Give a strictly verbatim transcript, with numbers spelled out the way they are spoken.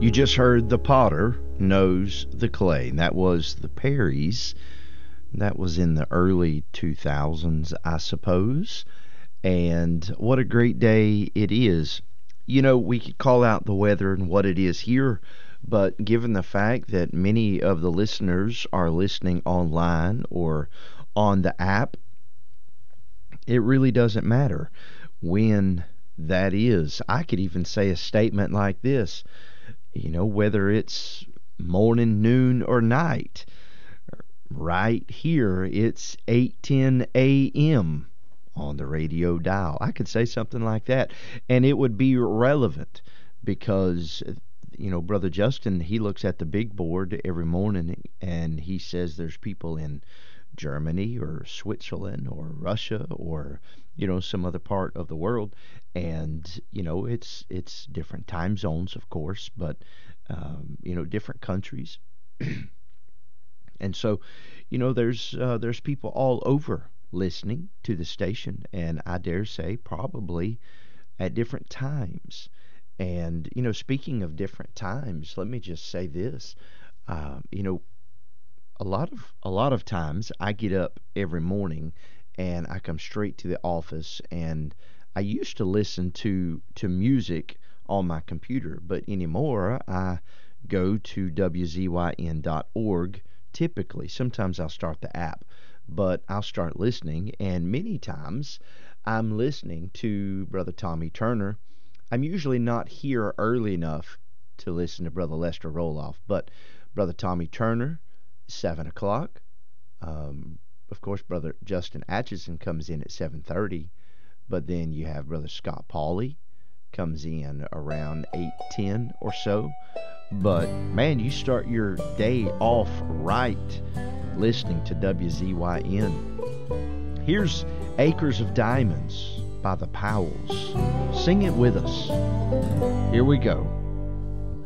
You just heard The Potter Knows the Clay. And that was the Perrys. That was in the early two thousands, I suppose. And what a great day it is. You know, we could call out the weather and what it is here, but given the fact that many of the listeners are listening online or on the app, it really doesn't matter when that is. I could even say a statement like this. You know, whether it's morning, noon, or night, right here, it's eight ten a.m. on the radio dial. I could say something like that, and it would be relevant because, you know, Brother Justin, he looks at the big board every morning, and he says there's people in Germany or Switzerland or Russia or, you know, some other part of the world. And, you know, it's it's different time zones, of course, but, um, you know, different countries. And so, you know, there's uh, there's people all over listening to the station, and I dare say probably at different times. And, you know, speaking of different times, let me just say this. Uh, you know, a lot of a lot of times I get up every morning and I come straight to the office, and I used to listen to to music on my computer, but anymore I go to W Z Y N dot org typically. Sometimes I'll start the app, but I'll start listening, and many times I'm listening to Brother Tommy Turner. I'm usually not here early enough to listen to Brother Lester Roloff, but Brother Tommy Turner, seven o'clock. Um, of course, Brother Justin Atchison comes in at seven thirty, but then you have Brother Scott Pauley comes in around eight ten or so. But, man, you start your day off right listening to W Z Y N. Here's Acres of Diamonds by the Powells. Sing it with us. Here we go.